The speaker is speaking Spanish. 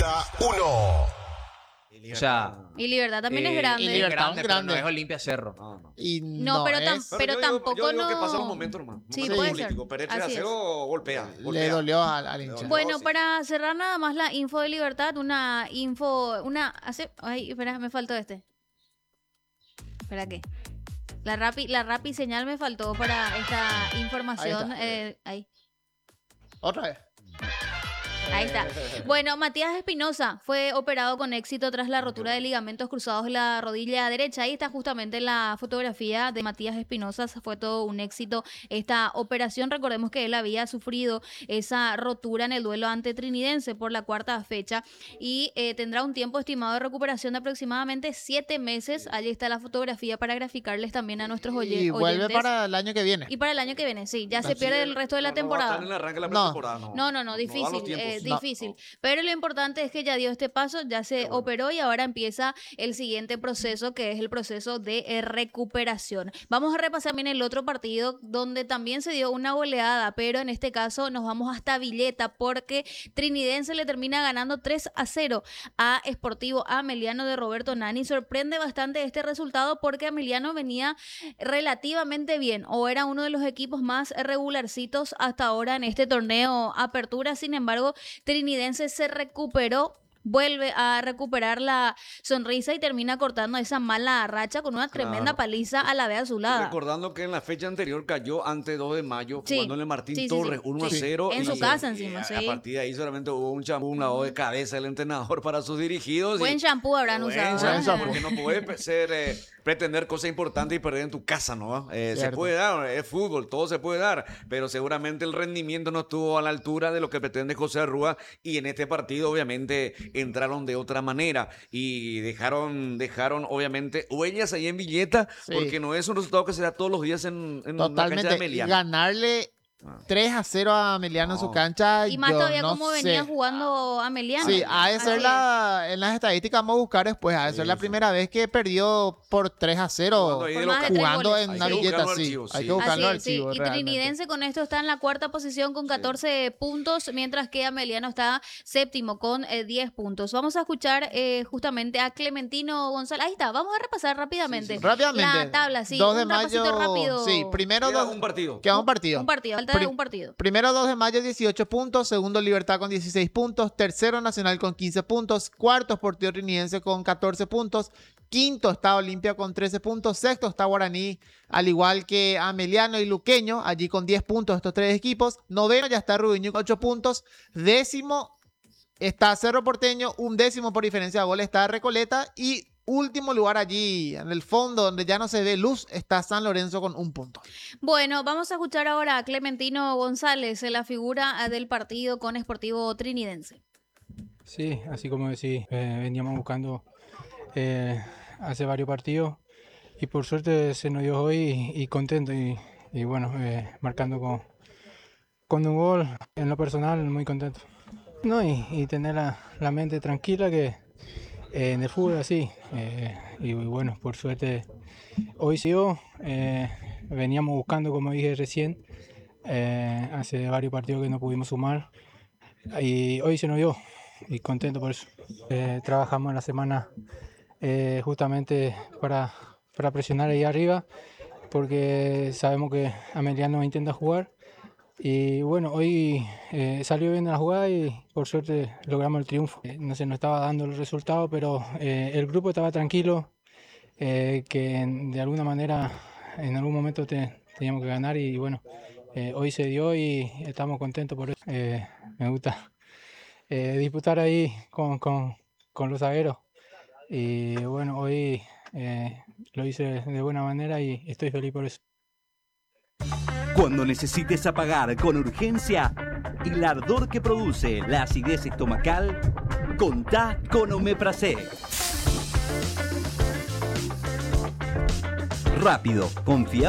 Ruta 1. O sea, Y Libertad también es grande. y Libertad grande, es pero grande. no es Olimpia Cerro. No. Y No, pero, es- pero yo digo- tampoco yo digo no. que pasa los momentos nomás. Sí, Momentos puede ser. políticos. Pero Así es. 3-0 golpea. le dolió al hincha. Bueno, sí. para cerrar nada más la info de Libertad, ay, espera, me faltó este. Espera, ¿qué? La Rappi señal me faltó para esta información. Ahí. Otra vez. Ahí está. Bueno, Matías Espinosa fue operado con éxito tras la rotura de ligamentos cruzados de la rodilla derecha. Ahí está justamente la fotografía de Matías Espinosa. Fue todo un éxito esta operación. Recordemos que él había sufrido esa rotura en el duelo ante Trinidense por la cuarta fecha y tendrá un tiempo estimado de recuperación de aproximadamente 7 meses. Allí está la fotografía para graficarles también a nuestros oyentes. Y vuelve para el año que viene. Y para el año que viene, sí. Ya se pierde el resto de la temporada. No va a estar en el arranque de la No. pretemporada, No, da los difícil, tiempos. difícil. No. Pero lo importante es que ya dio este paso, ya se bueno. operó y ahora empieza el siguiente proceso, que es el proceso de recuperación. Vamos a repasar también el otro partido donde también se dio una goleada, pero en este caso nos vamos hasta Villeta porque Trinidense le termina ganando 3-0 a Sportivo Ameliano de Roberto Nani. Sorprende bastante este resultado porque Ameliano venía relativamente bien o era uno de los equipos más regularcitos hasta ahora en este torneo Apertura. Sin embargo, Trinidense se recuperó, vuelve a recuperar la sonrisa y termina cortando esa mala racha con una tremenda paliza a la B azulada. Recordando que en la fecha anterior cayó ante 2 de mayo Sí, jugándole Martín sí, Torres sí. 1-0. En y su casa encima, a sí. partir de ahí solamente hubo un champú, un lavado de cabeza del entrenador para sus dirigidos. Buen shampoo habrán usado. Buen shampoo, ¿eh? porque no puede ser, pretender cosas importantes y perder en tu casa, ¿no? Se puede dar, es fútbol, todo se puede dar, pero seguramente el rendimiento no estuvo a la altura de lo que pretende José Arrúa y en este partido obviamente entraron de otra manera y dejaron obviamente huellas ahí en Villeta, Sí. porque no es un resultado que se da todos los días en una cancha de Totalmente. Y Ameliano. ganarle 3-0 a Ameliano en su No. cancha. Y más yo todavía no como sé. venía jugando Ameliano. Sí, ha de ser en las estadísticas vamos a buscar después. Ha de ser la primera vez que perdió por 3-0 Jugando ahí de Por más de local. 3 jugando goles. en Hay una que Villeta, buscar los sí. archivos, Hay sí. que buscar Así los es, sí. archivos. Y realmente. Trinidense con esto está en la cuarta posición con 14 puntos, mientras que Ameliano está séptimo con 10 puntos. Vamos a escuchar justamente a Clementino González. Ahí está, vamos a repasar rápidamente. Rápidamente. La tabla, sí. 2 de un repasito mayo. rápido. Sí, primero Queda 2. un partido. Queda un partido. Un partido, falta Prim- un partido. Primero 2 de mayo 18 puntos, segundo Libertad con 16 puntos, tercero Nacional con 15 puntos, cuarto Sportivo Trinidense con 14 puntos, quinto está Olimpia con 13 puntos, sexto está Guaraní, al igual que Ameliano y Luqueño, allí con 10 puntos estos tres equipos, noveno ya está Rubiño con 8 puntos, décimo está Cerro Porteño, undécimo por diferencia de goles está Recoleta y último lugar allí en el fondo donde ya no se ve luz está San Lorenzo con 1 punto. Bueno, vamos a escuchar ahora a Clementino González, la figura del partido con Sportivo Trinidense. Sí, así como decís, veníamos buscando hace varios partidos y por suerte se nos dio hoy y contento y bueno, marcando con un gol en lo personal muy contento. No, y tener la mente tranquila que en el fútbol así y bueno, por suerte hoy sí veníamos buscando como dije recién hace varios partidos que no pudimos sumar y hoy se nos dio y contento por eso. Trabajamos en la semana justamente para presionar ahí arriba porque sabemos que Ameliano intenta jugar y bueno, hoy salió bien la jugada y por suerte logramos el triunfo. No se nos estaba dando el resultado, pero el grupo estaba tranquilo, que de alguna manera en algún momento teníamos que ganar y bueno, hoy se dio y estamos contentos por eso. Me gusta disputar ahí con los zagueros y bueno, hoy lo hice de buena manera y estoy feliz por eso. Cuando necesites apagar con urgencia el ardor que produce la acidez estomacal, contá con Omeprazol. Rápido, confiable.